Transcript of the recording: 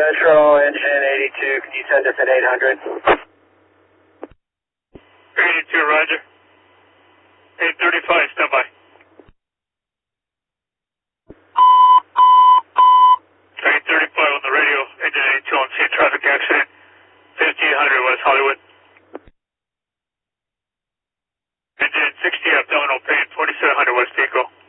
Metro, engine 82, can you send us an 800? 82, roger. 835, stand by. 835 on the radio, engine 82 on scene, traffic accident, 1500 West Hollywood. Engine 60 abdominal pain, 4700 West Pico.